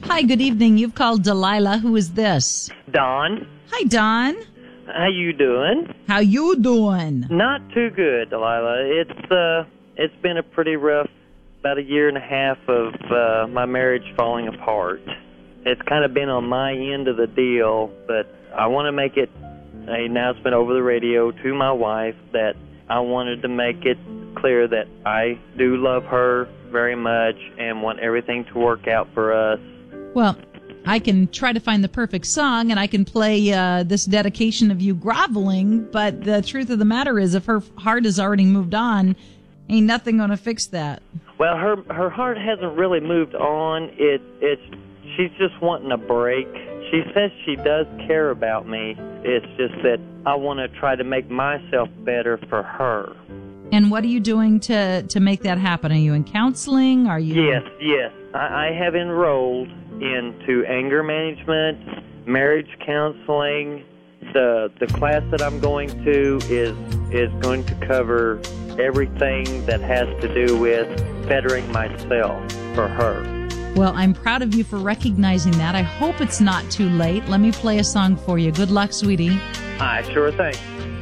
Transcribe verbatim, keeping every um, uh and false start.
Hi, good evening. You've called Delilah. Who is this? Don. Hi, Don. How you doing? How you doing? Not too good, Delilah. It's uh, it's been a pretty rough, about a year and a half of uh, my marriage falling apart. It's kind of been on my end of the deal, but I want to make it an announcement over the radio to my wife that I wanted to make it clear that I do love her very much and want everything to work out for us. Well, I can try to find the perfect song, and I can play uh, this dedication of you groveling, but the truth of the matter is if her heart has already moved on, ain't nothing going to fix that. Well, her her heart hasn't really moved on. It it's she's just wanting a break. She says she does care about me. It's just that I want to try to make myself better for her. And what are you doing to, to make that happen? Are you in counseling? Are you? Yes, yes. I, I have enrolled into anger management, marriage counseling. The the class that I'm going to is is going to cover everything that has to do with bettering myself for her. Well, I'm proud of you for recognizing that. I hope it's not too late. Let me play a song for you. Good luck, sweetie. Hi, sure thing.